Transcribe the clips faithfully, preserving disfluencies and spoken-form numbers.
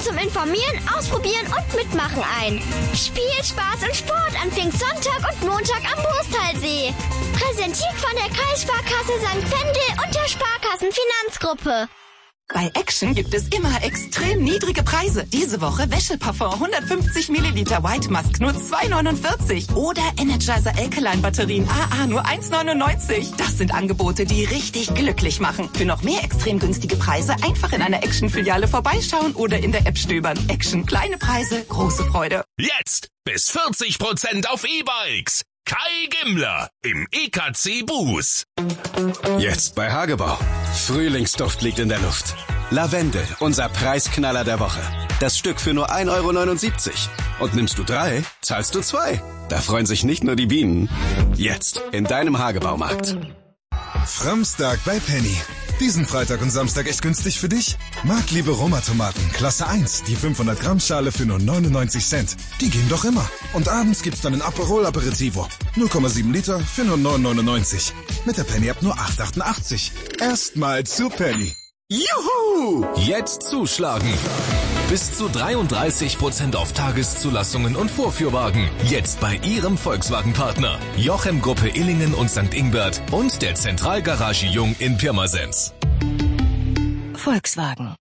zum Informieren, Ausprobieren und Mitmachen ein. Spiel, Spaß und Sport an Pfingstsonntag und Montag am Moostalsee. Präsentiert von der Kreissparkasse Sankt Wendel und der Sparkassenfinanzgruppe. Bei Action gibt es immer extrem niedrige Preise. Diese Woche Wäscheparfum hundertfünfzig Milliliter White Musk nur zwei neunundvierzig. Oder Energizer Alkaline Batterien A A nur eins neunundneunzig. Das sind Angebote, die richtig glücklich machen. Für noch mehr extrem günstige Preise einfach in einer Action-Filiale vorbeischauen oder in der App stöbern. Action, kleine Preise, große Freude. Jetzt bis vierzig Prozent auf E-Bikes. Kai Gimmler im E K C Bus. Jetzt bei Hagebau. Frühlingsduft liegt in der Luft. Lavendel, unser Preisknaller der Woche. Das Stück für nur ein Euro neunundsiebzig. Und nimmst du drei, zahlst du zwei. Da freuen sich nicht nur die Bienen. Jetzt in deinem Hagebaumarkt. Framstag bei Penny. Diesen Freitag und Samstag echt günstig für dich? Marktliebe Roma-Tomaten, Klasse eins, die fünfhundert Gramm Schale für nur neunundneunzig Cent. Die gehen doch immer. Und abends gibt's dann ein Aperol Aperitivo. null Komma sieben Liter für nur neun neunundneunzig. Mit der Penny-App nur acht achtundachtzig. Erstmal zu Penny. Juhu! Jetzt zuschlagen. Bis zu dreiunddreißig Prozent auf Tageszulassungen und Vorführwagen. Jetzt bei Ihrem Volkswagen-Partner. Jochem Gruppe Illingen und Sankt Ingbert und der Zentralgarage Jung in Pirmasens. Volkswagen.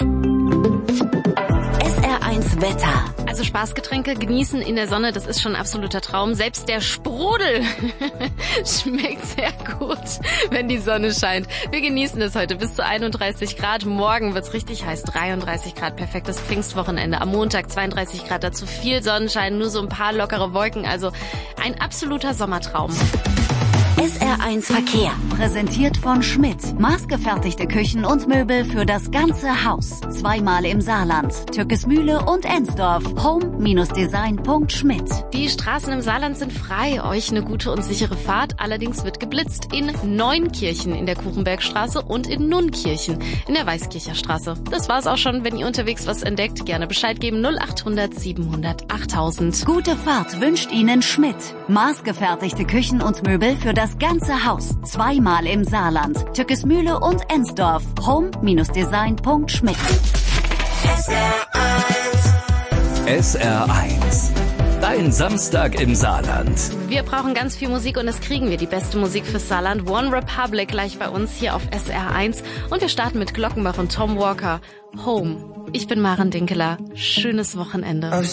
S R eins Wetter. Also Spaßgetränke genießen in der Sonne, das ist schon ein absoluter Traum. Selbst der Sprudel schmeckt sehr gut, wenn die Sonne scheint. Wir genießen es heute bis zu einunddreißig Grad. Morgen wird's richtig heiß, dreiunddreißig Grad. Perfektes Pfingstwochenende. Am Montag zweiunddreißig Grad, dazu viel Sonnenschein, nur so ein paar lockere Wolken. Also ein absoluter Sommertraum. S R eins Verkehr. Präsentiert von Schmidt. Maßgefertigte Küchen und Möbel für das ganze Haus. Zweimal im Saarland. Türkesmühle und Ensdorf. home design punkt schmidt. Die Straßen im Saarland sind frei. Euch eine gute und sichere Fahrt. Allerdings wird geblitzt in Neunkirchen in der Kuchenbergstraße und in Nunnkirchen in der Weißkircher Straße. Das war's auch schon. Wenn ihr unterwegs was entdeckt, gerne Bescheid geben. null achthundert siebenhundert achttausend. Gute Fahrt wünscht Ihnen Schmidt. Maßgefertigte Küchen und Möbel für das ganze Haus. Zweimal im Saarland. Türkesmühle und Ensdorf. home design punkt schmidt. S R eins. S R eins. Dein Samstag im Saarland. Wir brauchen ganz viel Musik und das kriegen wir. Die beste Musik fürs Saarland. One Republic gleich bei uns hier auf S R eins. Und wir starten mit Glockenbach und Tom Walker. Home. Ich bin Maren Dinkeler. Schönes Wochenende.